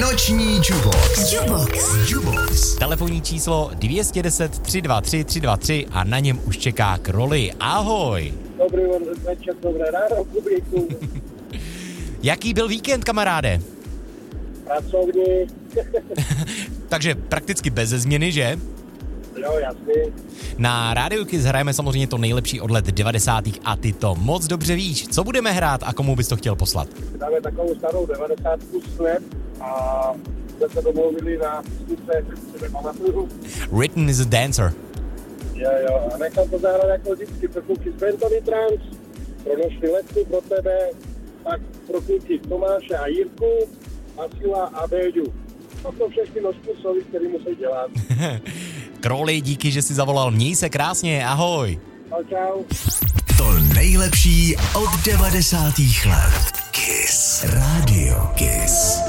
Noční Jubox. Telefonní číslo 210 323 323 a na něm už čeká Kroli. Ahoj. Dobrý večer, dobré ráno, publiku. Jaký byl víkend, kamaráde? Pracovní. Takže prakticky beze změny, že? Jo, jasný. Na Rádiu Kiss hrajeme samozřejmě to nejlepší od let 90. a ty to moc dobře víš. Co budeme hrát a komu bys to chtěl poslat? Dáme takovou starou 90 Snap a jsme se domluvili na písnice, se nepamatuju. Written is a Dancer. Jo, a nechám to zahrát jako vždycky pro kluky z Bentony Trans, pro noční letku, pro tebe, tak pro kluky Tomáše a Jirku, Asila a Béďu. To jsou všechny způsoby, který musí dělat. Kroli, díky, že jsi zavolal. Měj se krásně, ahoj. Čau. To nejlepší od 90. let. Kiss Radio.